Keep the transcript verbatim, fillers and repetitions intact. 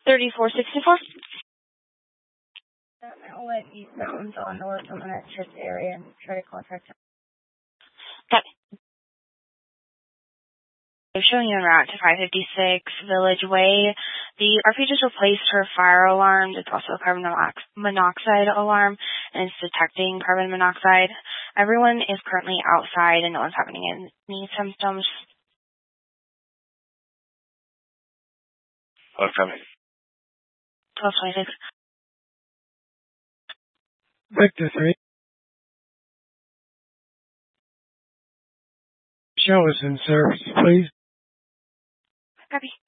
thirty-four sixty-four. Outlet East Mountains on North on that church area and try to contact him. Okay. They're showing you en route to five fifty-six Village Way. The R P just replaced her fire alarm. It's also a carbon monoxide alarm, and it's detecting carbon monoxide. Everyone is currently outside, and no one's having any symptoms. What's coming? twelve twenty-six. Victor three. Show us in service, please. Copy.